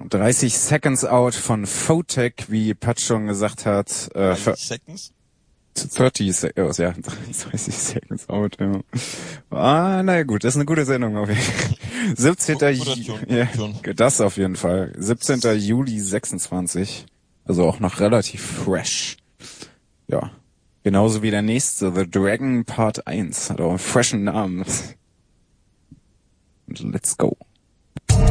30 Seconds Out von Photek, wie Pat schon gesagt hat. 30 Seconds? 30 Seconds, ja. 30 Seconds Out, ja. Naja gut, das ist eine gute Sendung auf jeden Fall. 17. Ja, das auf jeden Fall. 17. Juli 26. Also auch noch relativ fresh. Ja. Genauso wie der nächste, The Dragon Part 1. Hat auch einen freshen Namen. Let's go.